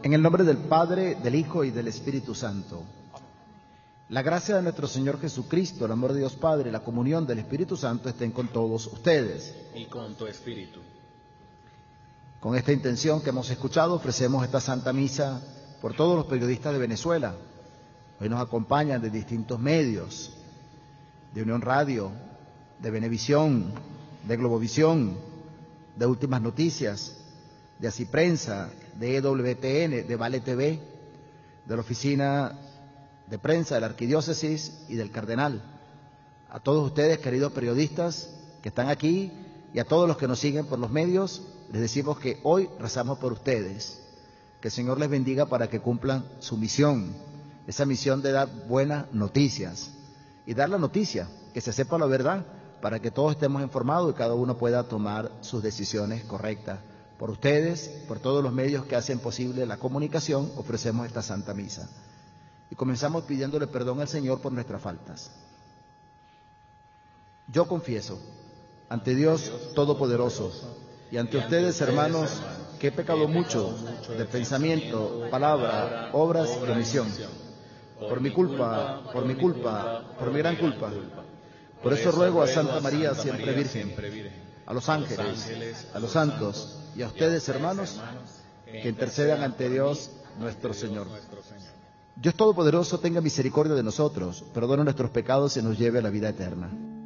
En el nombre del Padre, del Hijo y del Espíritu Santo. La gracia de nuestro Señor Jesucristo, el amor de Dios Padre, la comunión del Espíritu Santo estén con todos ustedes. Y con tu espíritu. Con esta intención que hemos escuchado, ofrecemos esta Santa Misa por todos los periodistas de Venezuela. Hoy nos acompañan de distintos medios, de Unión Radio, de Venevisión, de Globovisión, de Últimas Noticias, de Así Prensa, de EWTN, de Vale TV, de la Oficina de Prensa de la Arquidiócesis y del Cardenal. A todos ustedes, queridos periodistas que están aquí, y a todos los que nos siguen por los medios, les decimos que hoy rezamos por ustedes. Que el Señor les bendiga para que cumplan su misión, esa misión de dar buenas noticias. Y dar la noticia, que se sepa la verdad, para que todos estemos informados y cada uno pueda tomar sus decisiones correctas. Por ustedes, por todos los medios que hacen posible la comunicación, ofrecemos esta Santa Misa. Y comenzamos pidiéndole perdón al Señor por nuestras faltas. Yo confieso ante Dios Todopoderoso y ante ustedes, hermanos, que he pecado mucho de pensamiento, palabra, obras y omisión. Por mi culpa, por mi gran culpa. Por eso ruego a Santa María, siempre Virgen, a los ángeles, a los santos y a ustedes, hermanos, que intercedan ante Dios nuestro Señor. Dios Todopoderoso tenga misericordia de nosotros, perdone nuestros pecados y nos lleve a la vida eterna.